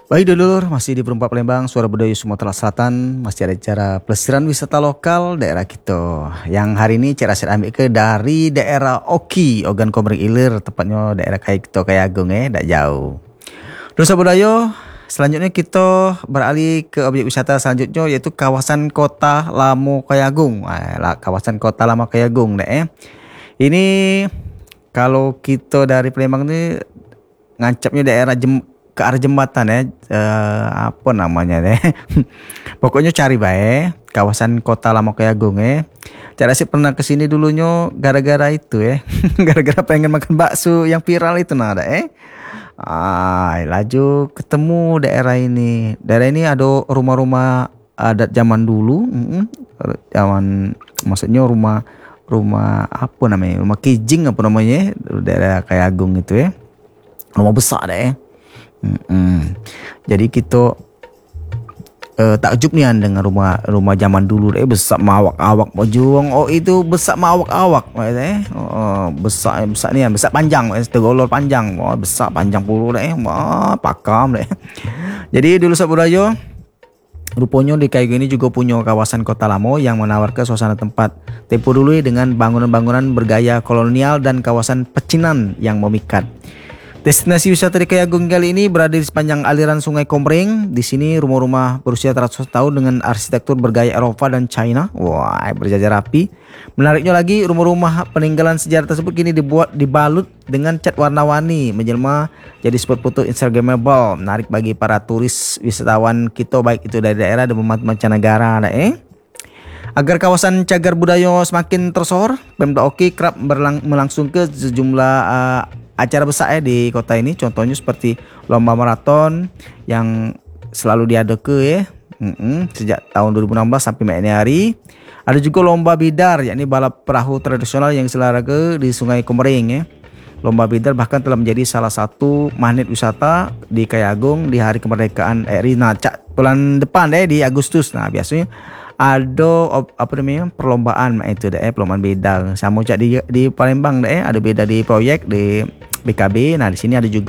Baik dulur, masih di Perumpak Palembang, Suara Budaya Sumatera Selatan. Masih ada cara pelesiran wisata lokal daerah kita. Yang hari ini cara saya ambil ke dari daerah Oki, Ogan Komering Ilir, tepatnya daerah kayak kita kayak Agung tak jauh. Dosa budaya, selanjutnya kita beralih ke objek wisata selanjutnya yaitu kawasan Kota Lamo Kayagung. Kawasan Kota Lamo Kayagung Ini kalau kita dari Palembang ini ngancapnya daerah ke arah jembatan apa namanya deh. Pokoknya cari bae kawasan Kota Lamo Kayagung Cara sih pernah kesini dulunya gara-gara itu gara-gara pengen makan bakso yang viral itu nada laju ketemu daerah ini. Daerah ini ada rumah-rumah adat zaman dulu, zaman maksudnya rumah apa namanya? Rumah kijing apa namanya? Daerah Kayagung itu rumah besar Jadi kita takjub nih dengan rumah zaman dulu besar mawak-awak juang itu besar mawak-awak besar nih besar panjang tegolor panjang besar panjang puluh pakam Jadi dulu budaya rupanya di Kayagung ini juga punya kawasan Kota Lamo yang menawarkan suasana tempat tempo dulu dengan bangunan-bangunan bergaya kolonial dan kawasan pecinan yang memikat. Destinasi wisata di Kayagung kali ini berada di sepanjang aliran Sungai Komering. Di sini rumah-rumah berusia ratusan tahun dengan arsitektur bergaya Eropa dan China. Berjajar rapi. Menariknya lagi, rumah-rumah peninggalan sejarah tersebut kini dibalut dengan cat warna-warni, menjelma jadi spot foto instagramable, menarik bagi para turis wisatawan kita baik itu dari daerah dan mancanegara. Agar kawasan cagar budaya semakin tersohor, Pemda Oki kerap melangsung ke sejumlah acara besar di kota ini, contohnya seperti lomba maraton yang selalu diadakan sejak tahun 2016 sampai ini hari. Ada juga lomba bidar, yakni balap perahu tradisional yang diselenggarakan di Sungai Komering Lomba bidar bahkan telah menjadi salah satu magnet wisata di Kayagung di hari kemerdekaan RI. Bulan depan di Agustus. Nah, biasanya ada perlombaan itu perlombaan beda sama di Palembang ada beda di proyek di BKB. Nah di sini ada juga